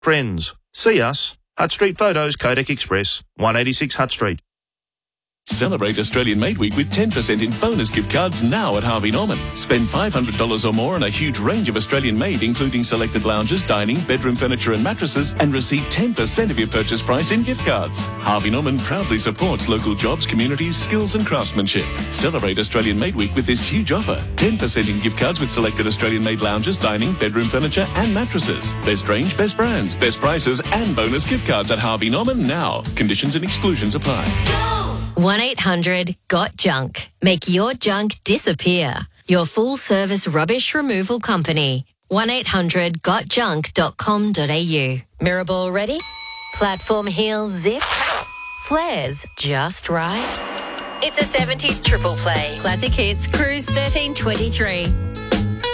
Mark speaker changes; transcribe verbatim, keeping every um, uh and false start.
Speaker 1: Friends. See us. Hutt Street Photos, Kodak Express, one eighty-six Hutt Street.
Speaker 2: Celebrate Australian Made Week with ten percent in bonus gift cards now at Harvey Norman. Spend five hundred dollars or more on a huge range of Australian made, including selected lounges, dining, bedroom furniture and mattresses, and receive ten percent of your purchase price in gift cards. Harvey Norman proudly supports local jobs, communities, skills and craftsmanship. Celebrate Australian Made Week with this huge offer. ten percent in gift cards with selected Australian made lounges, dining, bedroom furniture and mattresses. Best range, best brands, best prices and bonus gift cards at Harvey Norman now. Conditions and exclusions apply.
Speaker 3: one eight hundred got junk. Make your junk disappear. Your full-service rubbish removal company. one eight hundred got junk dot com dot a u. Mirrorball ready? Platform heels zip? Flares just right? It's a seventies triple play. Classic hits, Cruise thirteen twenty-three.